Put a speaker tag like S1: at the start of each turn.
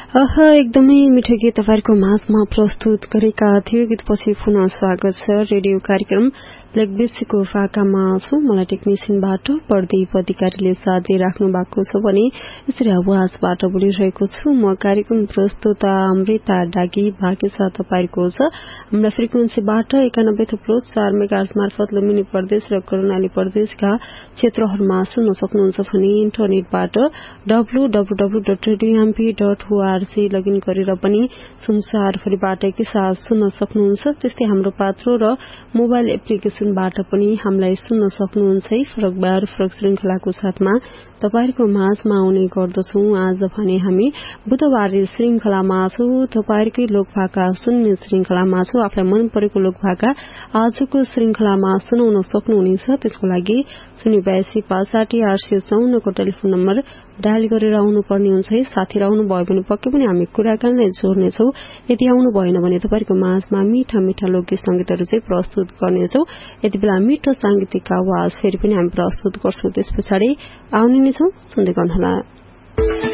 S1: एकदमै मिठो गीत तपाईँको माझमा प्रस्तुत गरेका थियो। गीतपछि पुनः स्वागत छ रेडियो कार्यक्रम ब्ल्याकबेसीको फाकामा छु। मलाई टेक्निसियनबाट प्रदीप अधिकारीले साथ दिइराख्नु भएको छ भने यसरी आवाजबाट बोलिरहेको छु। म कार्यक्रम प्रस्तुता अमृता डागी भाग्य साथ तपाईँको छ। हाम्रा फ्रिक्वेन्सीबाट 91.4 मेगाहर्ज मार्फत लुम्बिनी प्रदेश र कर्णाली प्रदेशका क्षेत्रहरूमा सुन्न सक्नुहुन्छ भने इन्टरनेटबाट www.radiomp.org लगइन गरेर पनि संसारभरिबाट एकैसाथ सुन्न सक्नुहुन्छ। त्यस्तै हाम्रो पात्रो र मोबाइल एप्लिकेशनबाट पनि हामीलाई सुन्न सक्नुहुन्छ। फरकबार फरक श्रृंखलाको साथमा तपाईहरुको माझमा आउने गर्दछौं। आज भने हामी बुधबारे श्रृंखलामा छौं। तपाईहरुकै लोकभाका सुन्ने श्रृंखलामा छौं। आफूलाई मन परेको लोकभाका आजको श्रृंखलामा सुनाउन सक्नुहुनेछ। त्यसको लागि 0826560 को टेलिफोन नम्बर डायल गरेर आउनुपर्ने हुन्छ। साथीहरु आउनु भयो भने पक्कै पनि हामी कुराकानीलाई जोड्नेछौं। यदि आउनु भएन भने तपाईहरुको माझमा मीठा मीठा लोकगीत संगीतहरु चाहिँ प्रस्तुत गर्नेछौं। यति बेला मिठो सांगीतिक आवाज फेरि पनि हामी प्रस्तुत गर्छौं। त्यसपछाडि आउने नै छौं। सुन्दै गर्नुहोला।